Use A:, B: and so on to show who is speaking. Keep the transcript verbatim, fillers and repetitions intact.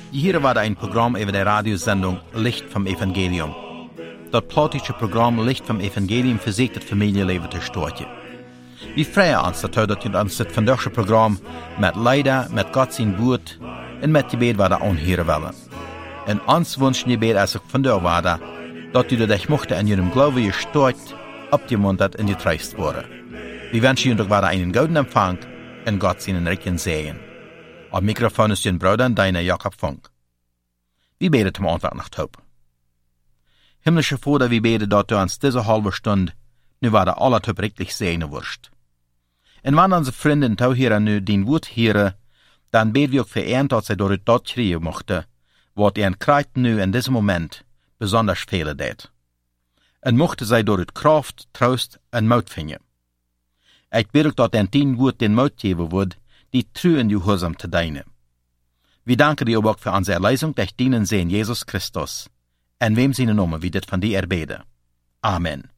A: Hier war ein Programm über die Radiosendung Licht vom Evangelium. Das plotische Programm Licht vom Evangelium versucht das Familienleben zu starten. Wir freuen uns, dass ihr uns das vandaag Programm mit Leiden, mit Gott sein Wort und mit Gebet weiter anhören wollen. Und uns wünschen wir Gebet, als ich vandaag war, dass ihr dich mochte in ihrem Glauben gestärkt, abgemuntert und getröstet wurde. Wir wünschen euch weiter einen guten Empfang und Gott seinen reichen Segen. Am Mikrofon ist Ihr Bruder, deiner Jakob Funk. Wir beten zum Antwort nach Hope. Himmlische Vater, wir beten, dass du uns diese halbe Stunde nu war alle Top richtig segnen wirst. Und wenn unsere Freunde und Tauhörer nu den Wort hören, dann beten wir auch für ihn, dass sie durch das kriegen mochte, was er kreut nu in diesem Moment besonders viele tät. Und mochte sie durch Kraft, Trost und Mut finden. Ich bete auch, dass er den Wort den Mut geben wird, die true in Gehorsam zu dienen. Wir danken dir auch für unsere Erlösung durch dienen sehen Jesus Christus. En wem seine Namen wie dit van die erbede. Amen.